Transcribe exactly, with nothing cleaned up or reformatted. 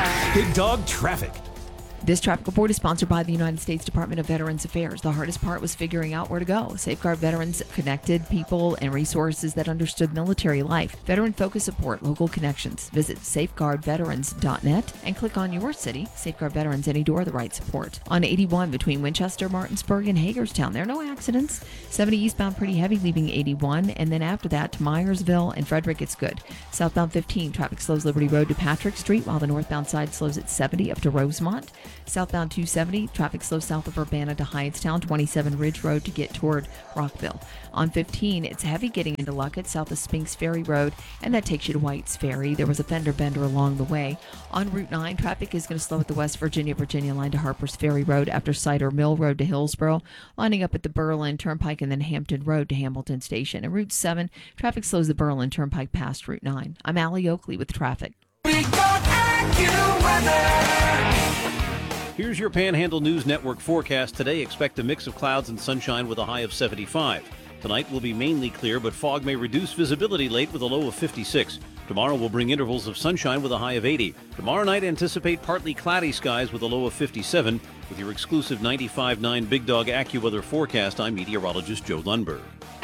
Big Dog Traffic. This traffic report is sponsored by the United States Department of Veterans Affairs. The hardest part was figuring out where to go. Safeguard Veterans connected people and resources that understood military life. Veteran-focused support, local connections. Visit safeguard veterans dot net and click on your city. Safeguard Veterans, any door, the right support. On eighty-one between Winchester, Martinsburg, and Hagerstown, there are no accidents. seventy eastbound pretty heavy, leaving eighty-one, and then after that to Myersville and Frederick, it's good. Southbound fifteen, traffic slows Liberty Road to Patrick Street, while the northbound side slows at seventy up to Rosemont. Southbound two seventy, traffic slows south of Urbana to Hyattstown, twenty-seven Ridge Road to get toward Rockville. On fifteen, it's heavy getting into Luckett, south of Spinks Ferry Road, and that takes you to White's Ferry. There was a fender bender along the way. On Route nine, traffic is going to slow at the West Virginia, Virginia line to Harper's Ferry Road after Cider Mill Road to Hillsboro, lining up at the Berlin Turnpike and then Hampton Road to Hamilton Station. And Route seven, traffic slows the Berlin Turnpike past Route nine. I'm Allie Oakley with traffic. Big Dog AccuWeather. Here's your Panhandle News Network forecast. Today, expect a mix of clouds and sunshine with a high of seventy-five. Tonight will be mainly clear, but fog may reduce visibility late with a low of fifty-six. Tomorrow will bring intervals of sunshine with a high of eighty. Tomorrow night, anticipate partly cloudy skies with a low of fifty-seven. With your exclusive ninety-five point nine Big Dog AccuWeather forecast, I'm meteorologist Joe Lundberg.